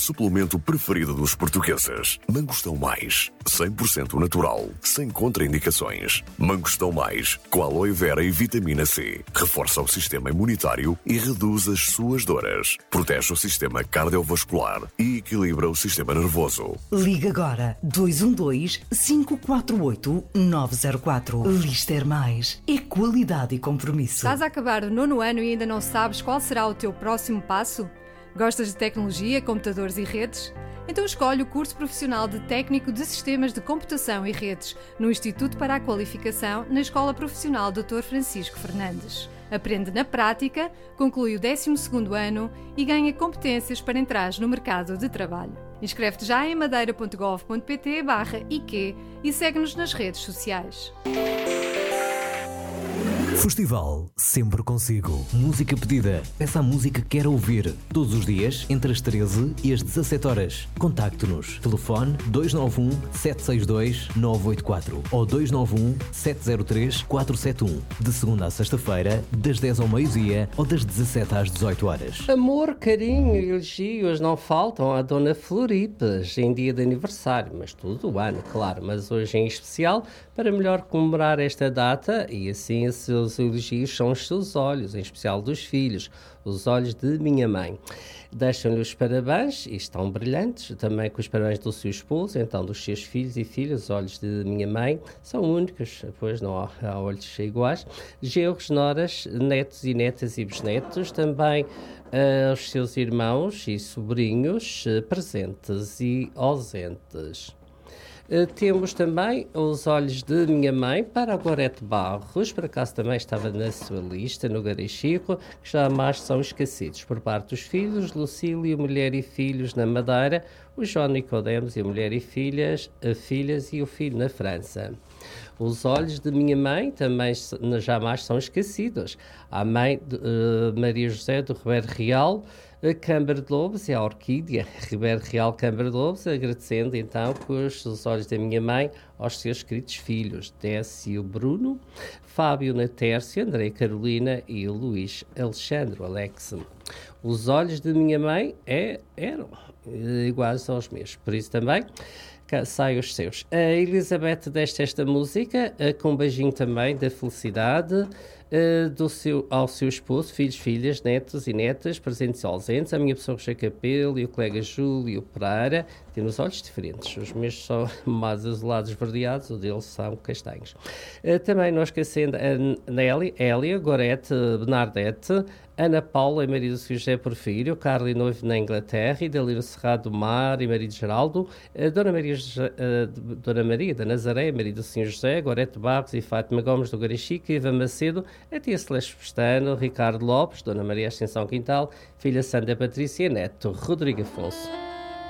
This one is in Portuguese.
suplemento preferido dos portugueses. Mangostão Mais, 100% natural, sem contraindicações. Mangostão Mais, com aloe vera e vitamina C. Reforça o sistema imunitário e reduz as suas dores. Protege o sistema cardiovascular e equilibra o sistema nervoso. Liga agora 212-548-904. Lister Mais é qualidade e compromisso. Estás a acabar o 9º ano e ainda não sabes qual será o teu próximo passo? Gostas de tecnologia, computadores e redes? Então escolhe o curso profissional de Técnico de Sistemas de Computação e Redes no Instituto para a Qualificação na Escola Profissional Dr. Francisco Fernandes. Aprende na prática, conclui o 12º ano e ganha competências para entrar no mercado de trabalho. Inscreve-te já em madeira.gov.pt/IQ e segue-nos nas redes sociais. Festival Sempre Consigo. Música pedida. Peça a música que quer ouvir. Todos os dias, entre as 13 e as 17 horas. Contacte-nos. Telefone 291-762-984 ou 291-703-471. De segunda à sexta-feira, das 10 ao meio-dia ou das 17 às 18 horas. Amor, carinho e elogios não faltam à Dona Floripes em dia de aniversário, mas todo o ano, claro, mas hoje em especial, para melhor comemorar esta data e assim os seus elogios são os seus olhos, em especial dos filhos, os olhos de minha mãe. Deixam-lhe os parabéns e estão brilhantes, também com os parabéns do seu esposo, então dos seus filhos e filhas, os olhos de minha mãe são únicos, pois não há olhos iguais. Genros, noras, netos e netas e bisnetos, também os seus irmãos e sobrinhos presentes e ausentes. Temos também os olhos de minha mãe para a Gorete Barros, por acaso também estava na sua lista, no Garichico, que jamais são esquecidos. Por parte dos filhos, Lucílio, mulher e filhos na Madeira, o João Nicodemos e a mulher e filhas e o filho na França. Os olhos de minha mãe também jamais são esquecidos. A mãe de Maria José do Ribeiro Real, a Câmara de Lobos e a Orquídea Ribeiro Real Câmara de Lobos, agradecendo então com os olhos da minha mãe aos seus queridos filhos, Décio Bruno, Fábio Natércio, André Carolina e o Luís Alexandre Alex. Os olhos de minha mãe eram iguais aos meus, por isso também sai os seus. A Elizabeth deixa esta música com um beijinho também da felicidade ao seu esposo, filhos, filhas, netos e netas, presentes e ausentes, a minha pessoa Rocha Capelo e o colega Júlio Pereira. Temos olhos diferentes, os meus são mais azulados esverdeados, os deles são castanhos. Também não esquecendo a Nelly, Hélia, Gorete, Bernadette, Ana Paula e marido Sr. José Porfírio, Carla e noivo na Inglaterra, Idalino Serrado do Mar e marido Geraldo, Dona Maria da Nazaré, marido do Sr. José, Gorete Barros e Fátima Gomes do Garichico, Iva Macedo, a tia Celeste Pestano, Ricardo Lopes, Dona Maria Ascensão Quintal, filha Sandra Patrícia e neto Rodrigo Afonso.